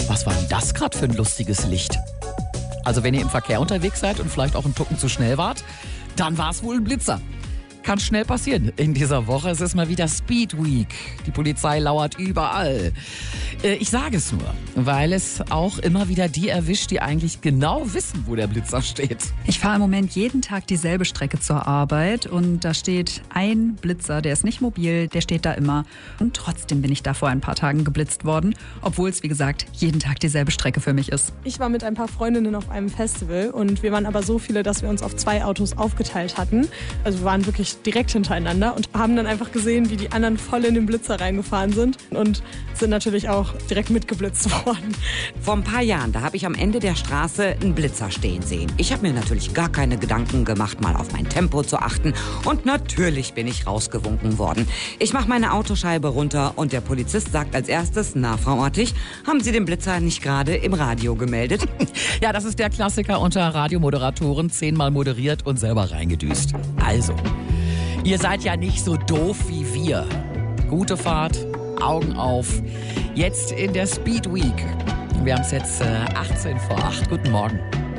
Was war denn das gerade für ein lustiges Licht? Also wenn ihr im Verkehr unterwegs seid und vielleicht auch einen Tucken zu schnell wart, dann war es wohl ein Blitzer. Kann schnell passieren in dieser Woche. Es ist mal wieder Speed Week. Die Polizei lauert überall. Ich sage es nur, weil es auch immer wieder die erwischt, die eigentlich genau wissen, wo der Blitzer steht. Ich fahre im Moment jeden Tag dieselbe Strecke zur Arbeit und da steht ein Blitzer, der ist nicht mobil, der steht da immer. Und trotzdem bin ich da vor ein paar Tagen geblitzt worden, obwohl es, wie gesagt, jeden Tag dieselbe Strecke für mich ist. Ich war mit ein paar Freundinnen auf einem Festival und wir waren aber so viele, dass wir uns auf 2 Autos aufgeteilt hatten. Also wir waren wirklich direkt hintereinander und haben dann einfach gesehen, wie die anderen voll in den Blitzer reingefahren sind und sind natürlich auch direkt mitgeblitzt worden. Vor ein paar Jahren, da habe ich am Ende der Straße einen Blitzer stehen sehen. Ich habe mir natürlich gar keine Gedanken gemacht, mal auf mein Tempo zu achten. Und natürlich bin ich rausgewunken worden. Ich mache meine Autoscheibe runter und der Polizist sagt als erstes: Na, Frau Ortig, haben Sie den Blitzer nicht gerade im Radio gemeldet? Ja, das ist der Klassiker unter Radiomoderatoren. 10-mal moderiert und selber reingedüst. Also, ihr seid ja nicht so doof wie wir. Gute Fahrt, Augen auf. Jetzt in der Speed Week. Wir haben es jetzt 18 vor 8. Guten Morgen.